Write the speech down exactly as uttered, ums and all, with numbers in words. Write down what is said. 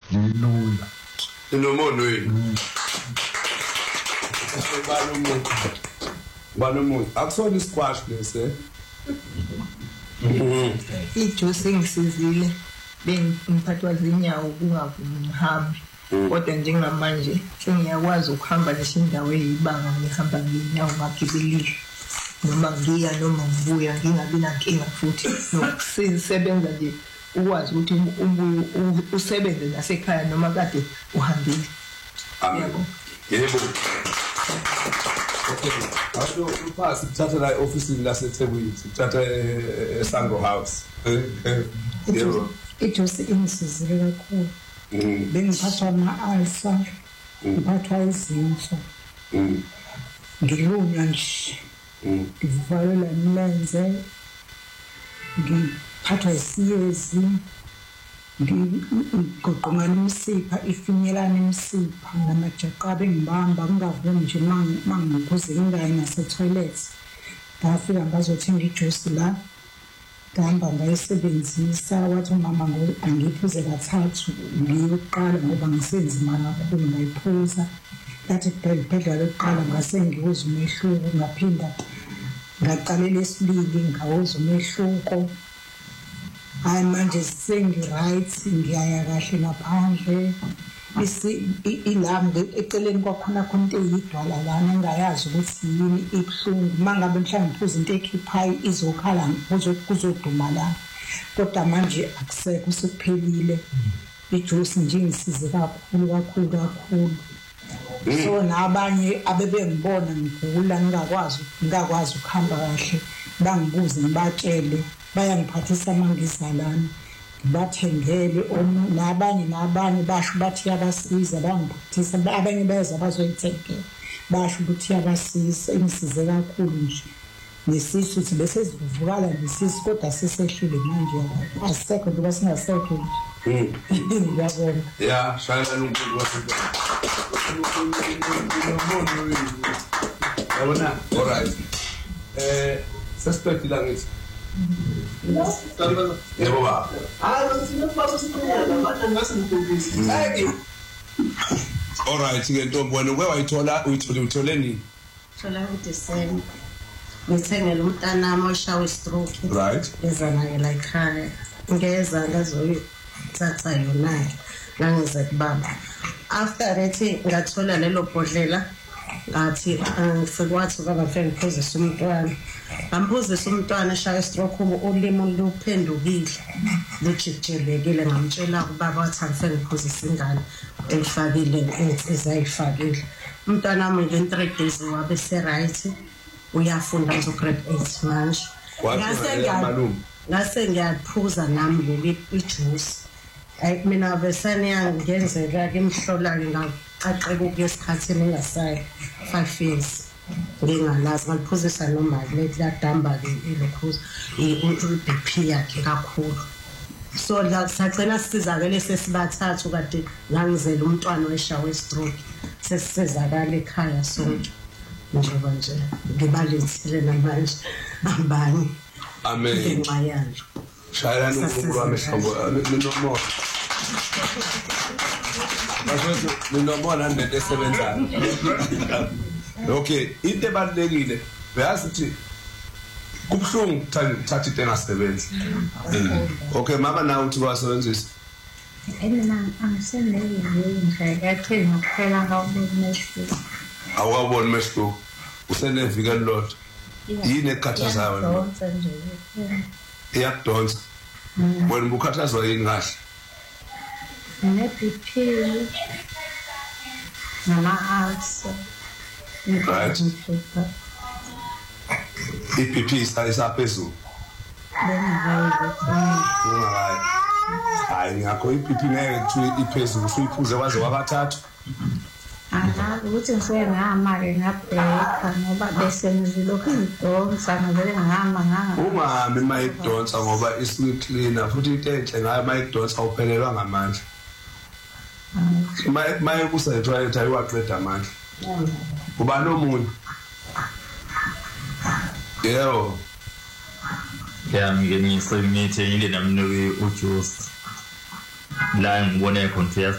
Lilula. Inomono yini? Balomo. Balomo. Akusona isquash lese. Mhm. Ijuice ngisizile bengiphathwa zinyawo kungavumi ngihambe. Kodwa njengamanje sengiyakwazi ukuhamba lesindawo eyibanga ngihamba nginyawo ngagibelile. Noma ngiya noma ngibuya ngingabi nankinga futhi nokusebenza nje ukwazi ukuthi umbuyo usebenze nasekhaya noma kade uhambile. Yebo. Yebo. Okay. Awudo uphasi uthatha la office laseThekwini, uthatha eSango House. Yebo. Ijuice ingisizile kakhulu. Bengiphathwa ama-alsa, ngiphathwa izinso. Ngilunywa nje. Ngivalelwa imilenze. Ngiphathwa isiyezi. Ngigoqongana imisipha, ifinyelana imisipha namajaqabe engibamba ngingavumi nje mangiphuze indayi nasetoilet. Ngafika ngazothenga ijuice la. Ngihamba ngayisebenzisa wathi umama ngo angiphuze kathathu ngiyoqala ngoba ngisenzima kakhulu ngayiphuza. Lathi phela lokuqala ngase ngiwuza umehluko ngaphinda ngaqalela esibili ngawuza umehluko. Hayi manje sengi-right ngiyaya kahle ngaphandle ilami eceleni kwakhona khona into eyidwala lana engayazi ukuthi yini ibuhlungu mangabe mhlawumbe ngiphuza into ekhiphayo izokhala kuzoduma la kodwa manje akusekho sekuphelile ijuice nje ngisize kakhulu kakhulu kakhulu. So nabanye abebengibona ngigula ngingakwazi ngingakwazi ukuhamba kahle bangibuze ngibatshele bayangiphathisa mangizalana ngibathengele nabanye nabanye basho bathi yabasiza bangiphathisa abanye beza bazoyithengela basho ukuthi yabasiza ingisize kakhulu nje nesisu sibe sesivukala nesisu kodwa sesehlile manje asekho ngoba singasekho nje ngiyabona ya shayela uNkulunkulu wasipha yabona alright eh suspect la ngithi yebo baba hayi sinofaka sikhona manje ngasimfundisi hayi alright ke ntombi wena uke wayithola uyithole uthole nini thola uDecember ngithengele umntanami oshawe stroke right ezanakela ekhaya ngeza ngazoyithatha yona ngangize kubaba after that ngathola lelo bhodlela ngathi ngifekwathi baba mfenge ngiphuzisa umntwana ngamphuzisa umntwana eshaye stroke ulimo luphendukile lujijelekile ngamtshela ubaba wathi angifenge ngiphuzisa ingane elifakile ezayifakile umntwana wami in three days wabe se right uyafunda nje grade eight manje ngase ngiyaphuza nami leli ijuice ay mina besane yangenzeka ke imhlola ngaqaqeka ukuyesikhathini engasayi five years ngingalazi ngaliphuzisa noma leti ladamba ke ilokhuza i-B P yakhe kakhulu so la sacela sizakele sesibathathu kade ngangizela umntwana weshawe stroke sesizakala ekhaya sonke njengoba nje ngibalethile namanje abanye amen ngenxa yalo shayela uNkulunkulu wami hlobo ninomo Basho ninomo nande esebenzayo okay into ebalekile beyazi ukuthi kubhlungu thatha into engasebenzi okay mama nawe uthi wasebenzisa mina angisenele nje yakhe ngokuphela ngawubona awabona mehlo usenevika lot yini ekhathazayo wena iyakudonsa wena ubukhathazwa yini kahle ne-B P nama-ulcer right i-B P isaphezulu hayi ngakho i-B P ngeke kuthiwe iphezulu usuyiphuze kwaze wabathathu aha ukuthi ngisuke ngihamba-ke ngabheka ngoba bese ngizilokhu ngidonsa ngivele ngihamba ngahamba ungahambi uma ikudonsa ngoba isuke cleaner futhi into enhle ngayo uma ikudonsa awuphelelwa ngamandla uma ekusethoilet ayiwaqeda amandla uba nomunye yebo ya ngiyengise ngithengile namnike ujuice la ngibone khona